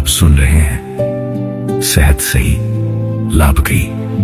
आप सुन रहे हैं सेहत सही लाभ की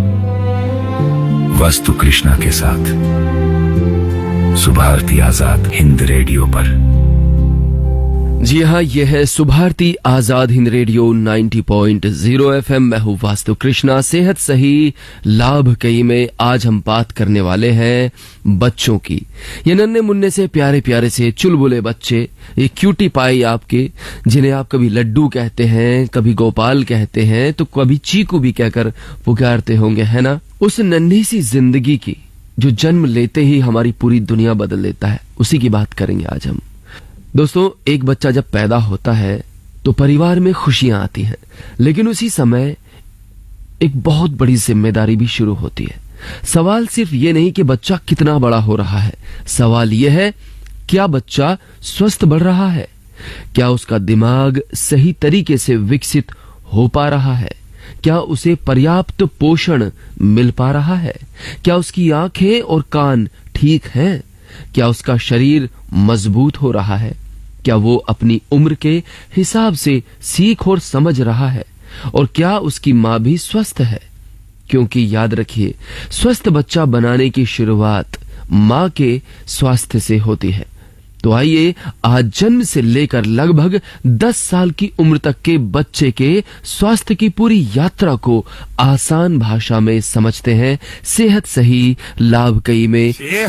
वास्तु कृष्णा के साथ सुभारती आजाद हिंद रेडियो पर। जी हाँ, यह है सुभारती आजाद हिंद रेडियो 90.0 FM। मैं हूँ वास्तु कृष्णा। सेहत सही लाभ कई में आज हम बात करने वाले हैं बच्चों की। ये नन्हे मुन्ने से प्यारे प्यारे से चुलबुले बच्चे, ये क्यूटी पाई आपके, जिन्हें आप कभी लड्डू कहते हैं, कभी गोपाल कहते हैं, तो कभी चीकू भी कहकर पुकारते होंगे, है ना। उस नन्ही सी जिंदगी की जो जन्म लेते ही हमारी पूरी दुनिया बदल देता है, उसी की बात करेंगे आज हम। दोस्तों, एक बच्चा जब पैदा होता है तो परिवार में खुशियां आती हैं, लेकिन उसी समय एक बहुत बड़ी जिम्मेदारी भी शुरू होती है। सवाल सिर्फ ये नहीं कि बच्चा कितना बड़ा हो रहा है, सवाल यह है क्या बच्चा स्वस्थ बढ़ रहा है, क्या उसका दिमाग सही तरीके से विकसित हो पा रहा है, क्या उसे पर्याप्त पोषण मिल पा रहा है, क्या उसकी आंखें और कान ठीक हैं, क्या उसका शरीर मजबूत हो रहा है, क्या वो अपनी उम्र के हिसाब से सीख और समझ रहा है, और क्या उसकी मां भी स्वस्थ है। क्योंकि याद रखिए, स्वस्थ बच्चा बनाने की शुरुआत मां के स्वास्थ्य से होती है। तो आइए आज जन्म से लेकर लगभग 10 साल की उम्र तक के बच्चे के स्वास्थ्य की पूरी यात्रा को आसान भाषा में समझते हैं सेहत सही लाभ कई में।